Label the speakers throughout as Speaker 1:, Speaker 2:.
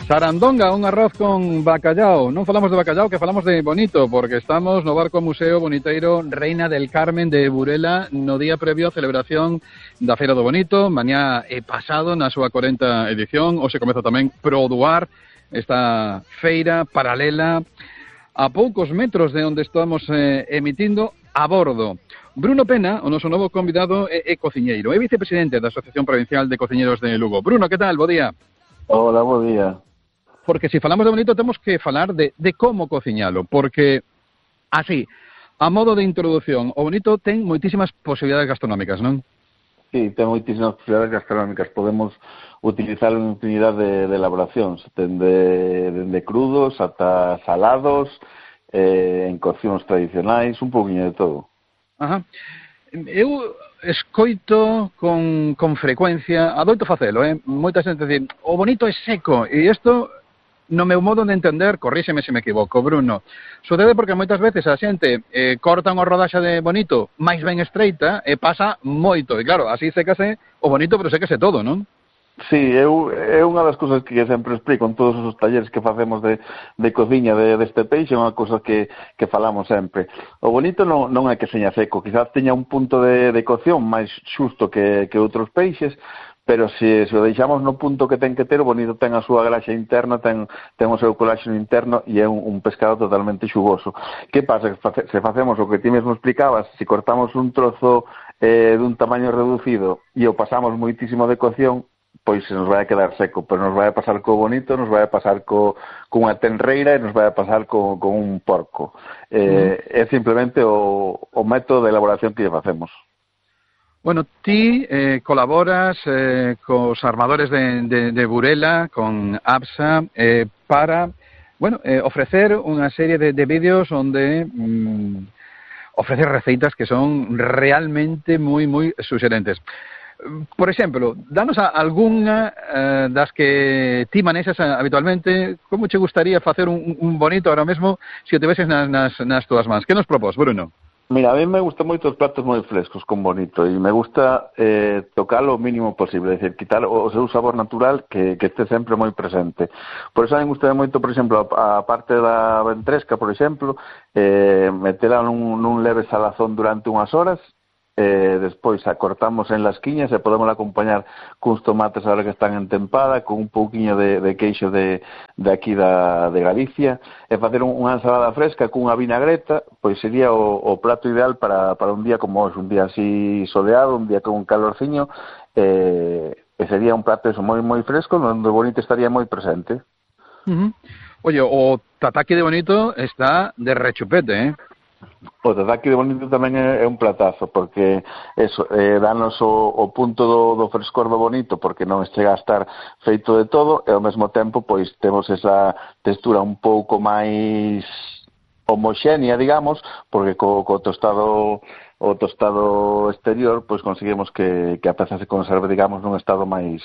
Speaker 1: Sarandonga, un arroz con bacallao. Non falamos de bacallao, que falamos de bonito, porque estamos no Barco Museo Boniteiro Reina del Carmen de Burela no día previo á celebración da Feira do Bonito, mañá e pasado na súa 40 edición. Hoxe comeza tamén Produar, esta feira paralela a poucos metros de onde estamos emitindo a bordo. Bruno Pena, o noso novo convidado, é cociñeiro, é vicepresidente da Asociación Provincial de Cociñeiros de Lugo. Bruno, que tal? Bo día.
Speaker 2: Hola, bo día.
Speaker 1: Porque se falamos de bonito temos que falar de como cociñalo, porque así, a modo de introducción, o bonito ten moitísimas posibilidades gastronómicas, non?
Speaker 2: Sí, ten moitísimas posibilidades gastronómicas. Podemos utilizar unha infinidad de elaboracións, dende crudos ata salados, en coccións tradicionais, un poquinho de todo.
Speaker 1: Ajá. Eu escoito con frecuencia, adoito facelo, moita xente dicir, o bonito é seco, e isto, no meu modo de entender, corríxeme se me equivoco, Bruno, sucede porque moitas veces a xente corta unha rodaxa de bonito máis ben estreita e pasa moito, e claro, así sécase o bonito, pero sécase todo, non?
Speaker 2: Sí, é unha das cousas que sempre explico en todos os talleres que facemos de cociña deste peixe, é unha cousa que falamos sempre. O bonito non é que seña seco, quizás teña un punto de cocción máis xusto que outros peixes, pero se o deixamos no punto que ten que ter, o bonito ten a súa graxa interna, ten o seu coláxeno interno e é un pescado totalmente xugoso. Que pasa? Se facemos o que ti mesmo explicabas, se cortamos un trozo dun tamaño reducido e o pasamos moitísimo de cocción, pois se nos vai a quedar seco, pero nos vai a pasar co bonito, nos vai a pasar cunha tenreira e nos vai a pasar con un porco. É simplemente o método de elaboración que facemos.
Speaker 1: Bueno, ti colaboras cos armadores de Burela, con ABSA, para, ofrecer unha serie de vídeos onde ofreces receitas que son realmente moi suxerentes. Por exemplo, danos algunha das que ti manexas habitualmente. Como che gustaría facer un bonito ahora mesmo se o tiveses nas túas mans? Que nos propós, Bruno?
Speaker 2: Mira, a mí me gustan moito os platos moi frescos con bonito e me gusta tocalo o mínimo posible, é dicir, quitar o seu sabor natural que este sempre moi presente. Por eso a mí me gusta moito, por exemplo, a parte da ventresca, por exemplo, metela nun leve salazón durante unhas horas. Despois a cortamos en lasquiñas e podemos acompañar cuns tomates agora que están en tempada, con un pouquiño de queixo de aquí de Galicia, e facer unha ensalada fresca cunha vinagreta, pois sería o prato ideal para un día como hoxe, un día así soleado, un día con un calorciño, e sería un prato eso moi fresco, onde o bonito estaría moi presente.
Speaker 1: Oye, o tataki de bonito está de rechupete,
Speaker 2: O tataki de bonito tamén é un platazo, porque eso, danos o punto do frescor do bonito, porque non chega a estar feito de todo, e ao mesmo tempo pois temos esa textura un pouco máis homoxénea, digamos, porque co tostado exterior pois conseguimos que a peza se conserve, digamos, nun estado máis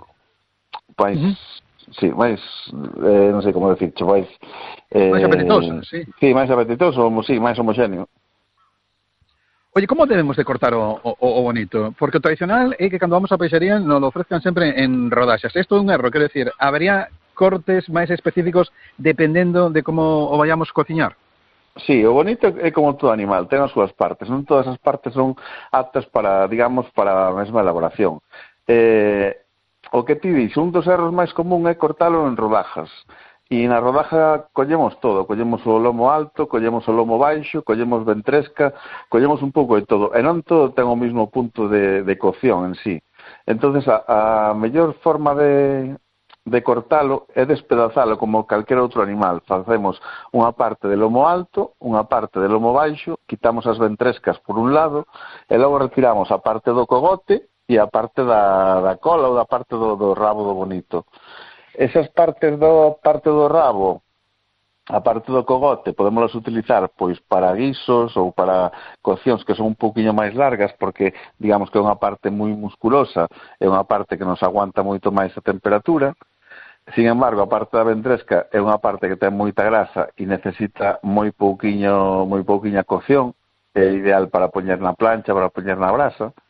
Speaker 2: sí, máis, non sei como decirche, máis
Speaker 1: apetitoso, sí.
Speaker 2: Sí, máis apetitoso, sí, máis homoxéneo.
Speaker 1: Oye, como debemos de cortar o bonito? Porque o tradicional é que cando vamos á peixería nos lo ofrezcan sempre en rodaxas. Isto é un erro, quero decir, habería cortes máis específicos dependendo de como o vayamos cociñar?
Speaker 2: Sí, o bonito é como todo animal, ten as súas partes, non todas as partes son aptas para, digamos, para a mesma elaboración. O que ti dixo, un dos erros máis común é cortalo en rodajas. E na rodaja collemos todo, collemos o lomo alto, collemos o lomo baixo, collemos ventresca, collemos un pouco de todo. E non todo ten o mesmo punto de cocción en sí. Entonces a mellor forma de cortalo é despedazalo como calquera outro animal. Facemos unha parte de lomo alto, unha parte de lomo baixo, quitamos as ventrescas por un lado, e logo retiramos a parte do cogote e a parte da cola ou da parte do rabo do bonito. Esas partes parte do rabo, a parte do cogote, podémoslas utilizar pois para guisos ou para coccións que son un pouquiño máis largas, porque digamos que é unha parte moi musculosa, é unha parte que nos aguanta moito máis a temperatura. Sin embargo, a parte da ventresca é unha parte que ten moita grasa e necesita moi pouquiña cocción, é ideal para poñer na plancha, para poñer na brasa.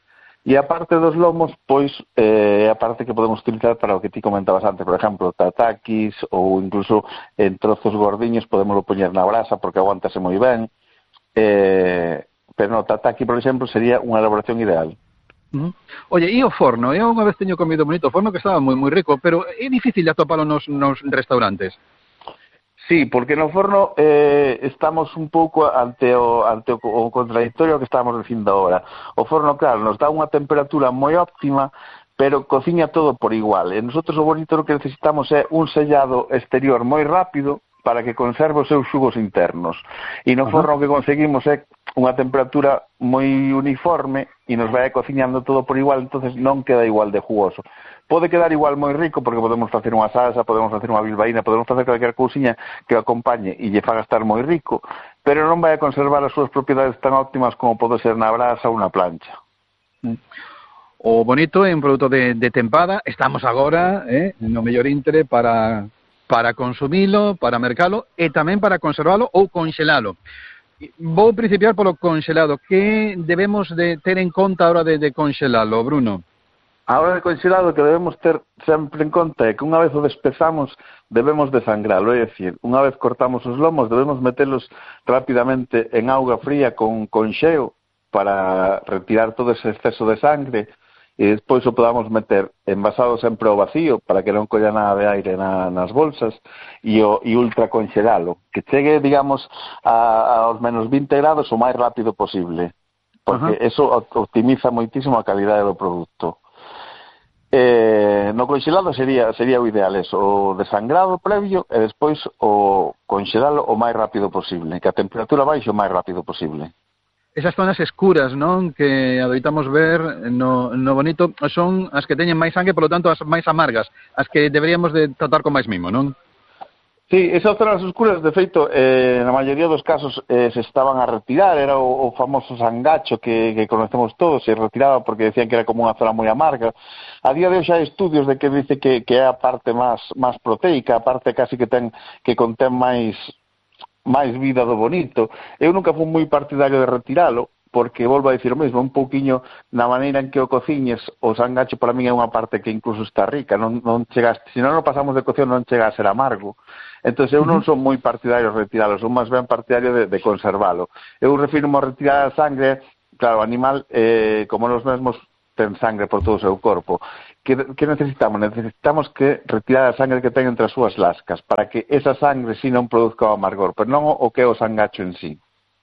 Speaker 2: E a parte dos lomos, pois, é a parte que podemos utilizar para o que ti comentabas antes, por exemplo, tatakis ou incluso en trozos gordiños podemos poñer na brasa porque aguántase moi ben. Pero no, tataki, por exemplo, sería unha elaboración ideal.
Speaker 1: Oye, e o forno? Eu unha vez teño comido bonito forno que estaba moi rico, pero é difícil de atopalo nos restaurantes.
Speaker 2: Sí, porque no forno estamos un pouco ante o contradictorio que estamos dicindo agora. O forno, claro, nos dá unha temperatura moi óptima, pero cociña todo por igual. E nosotros o bonito que necesitamos é un sellado exterior moi rápido para que conserve os seus xugos internos. E no forno o que conseguimos é unha temperatura moi uniforme e nos vai cociñando todo por igual, entonces non queda igual de jugoso. Pode quedar igual moi rico porque podemos facer unha salsa, podemos facer unha bilbaína, podemos facer calquer cousiña que o acompañe e lle faga estar moi rico, pero non vai a conservar as súas propiedades tan óptimas como pode ser na brasa ou na plancha.
Speaker 1: O bonito é un produto de tempada, estamos agora no mellor intre para consumilo, para mercalo e tamén para conservalo ou conxelalo. Vou principiar polo conxelado. Que debemos de ter en conta a hora de conxelalo, Bruno?
Speaker 2: A hora de conxelado que debemos ter sempre en conta é que unha vez o despezamos debemos desangralo, é dicir, unha vez cortamos os lomos debemos metelos rapidamente en auga fría con xeo para retirar todo ese exceso de sangre e despois o podamos meter envasado sempre ao vacío para que non colla nada de aire nas bolsas e ultra conxelalo, que chegue, digamos, aos menos 20 grados o máis rápido posible, porque eso optimiza moitísimo a calidade do produto. No conxelado sería o ideal eso, o desangrado previo e despois o conxelalo o máis rápido posible, que a temperatura baixe o máis rápido posible.
Speaker 1: Esas zonas escuras, non, que adoitamos ver no bonito son as que teñen máis sangue, polo tanto as máis amargas, as que deberíamos de tratar con máis mimo, non?
Speaker 2: Sí, esas zonas oscuras, de feito, na maioría dos casos se estaban a retirar, era o famoso sangacho que conocemos todos, se retiraba porque decían que era como unha zona moi amarga. A día de hoxe hai estudios de que dice que é a parte máis proteica, a parte casi que contén máis vida do bonito. Eu nunca fui moi partidario de retiralo, porque volvo a dicir o mesmo, un pouquiño na maneira en que o cociñes, o sangacho para min é unha parte que incluso está rica, non chegaste, se non o pasamos de cocción non chega a ser amargo. Entón eu non son moi partidario de retiralo, son máis ben partidario de conservalo. Eu refiro a retirar a sangre, claro, o animal, como nos mesmos, ten sangre por todo o seu corpo. Que necesitamos? Necesitamos que retirar a sangre que ten entre as súas lascas, para que esa sangre si non produzca o amargor, pero non o que é o sangacho en sí.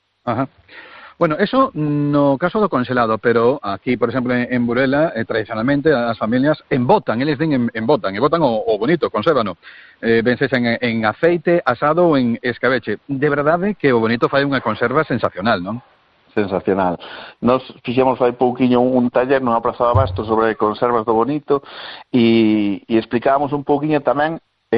Speaker 1: Bueno, eso no caso do conxelado, pero aquí, por exemplo, en Burela, tradicionalmente, as familias embotan, eles din embotan o bonito, consérvano. Ben sexa en aceite, asado ou en escabeche. De verdade que o bonito fai unha conserva sensacional, non?
Speaker 2: Sensacional. Nos fixemos hai pouquiño un taller nunha praza de Abasto sobre conservas do bonito e explicábamos un pouquiño tamén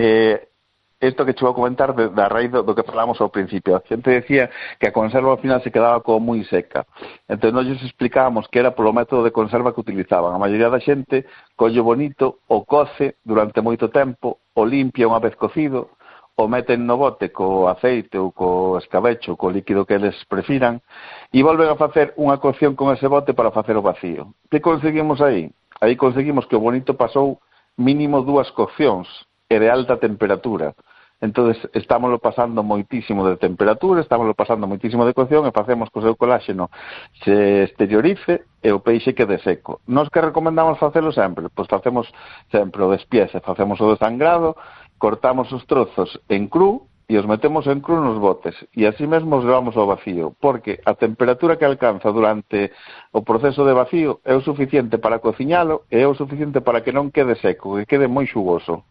Speaker 2: isto que che vou comentar da raíz do que falamos ao principio. A xente decía que a conserva ao final se quedaba como moi seca. Entón, nós explicábamos que era polo método de conserva que utilizaban. A maioría da xente colle bonito, o coce durante moito tempo, o limpia unha vez cocido, o meten no bote co aceite ou co escabecho, co líquido que eles prefiran, e volven a facer unha cocción con ese bote para facer o vacío. Que conseguimos aí? Aí conseguimos que o bonito pasou mínimo 2 coccións e de alta temperatura. Entonces, estámoslo pasando moitísimo de temperatura, estámoslo pasando moitísimo de cocción e facemos que o seu coláxeno se exteriorice e o peixe quede seco. Nos que recomendamos facelo sempre? Pois facemos sempre o despiece, facemos o desangrado, cortamos os trozos en cru e os metemos en cru nos botes e así mesmo os levamos ao vacío, porque a temperatura que alcanza durante o proceso de vacío é o suficiente para cociñalo e é o suficiente para que non quede seco, que quede moi xugoso.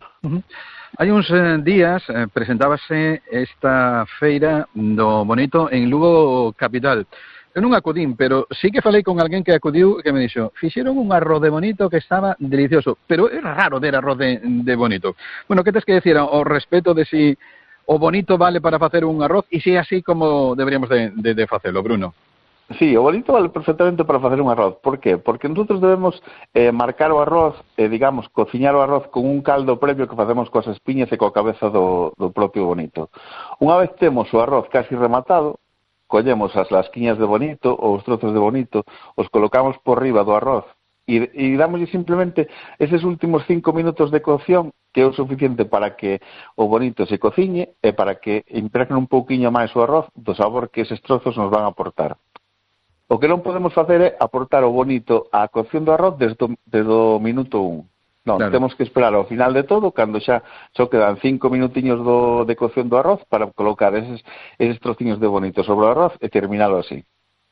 Speaker 1: Hai uns días presentábase esta feira do bonito en Lugo capital. Eu non acudín, pero sí que falei con alguén que acudiu que me dixo, fixeron un arroz de bonito que estaba delicioso, pero é raro ver arroz de bonito. Bueno, que tes que decir ao respecto de si o bonito vale para facer un arroz e si é así como deberíamos de facelo, Bruno?
Speaker 2: Sí, o bonito vale perfectamente para facer un arroz. Por qué? Porque nosotros debemos marcar o arroz, digamos, cociñar o arroz con un caldo previo que facemos coas espiñas e coa cabeza do propio bonito. Unha vez temos o arroz casi rematado, collemos as lasquiñas de bonito ou os trozos de bonito, os colocamos por riba do arroz e dámoslle simplemente eses últimos 5 minutos de cocción, que é o suficiente para que o bonito se cociñe e para que impregne un pouquiño máis o arroz do sabor que eses trozos nos van a aportar. O que non podemos facer é aportar o bonito á cocción do arroz desde o minuto 1. Non, claro. Temos que esperar ao final de todo, cando xa só quedan 5 minutiños de cocción do arroz para colocar eses trociños de bonito sobre o arroz e terminalo así.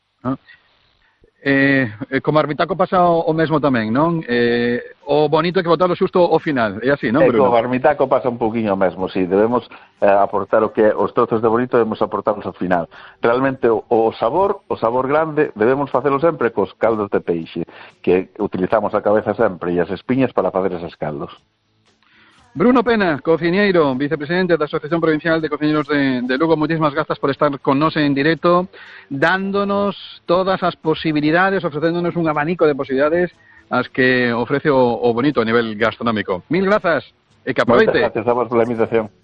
Speaker 1: Como Armitaco pasa o mesmo tamén, non? O bonito hai que botarlo xusto ao final, é así, non, Bruno?
Speaker 2: Como Armitaco pasa un pouquiño mesmo, si, debemos aportar o que os trozos de bonito debemos aportarlos ao final. Realmente o sabor grande debemos facelo sempre cos caldos de peixe, que utilizamos a cabeza sempre e as espiñas para facer eses caldos.
Speaker 1: Bruno Pena, cociñeiro, vicepresidente da Asociación Provincial de Cociñeiros de Lugo, moitísimas grazas por estar con nos en directo, dándonos todas as posibilidades, ofrecéndonos un abanico de posibilidades as que ofrece o bonito a nivel gastronómico. Mil grazas e que aproveite.
Speaker 2: Moitas grazas a vos pola invitación.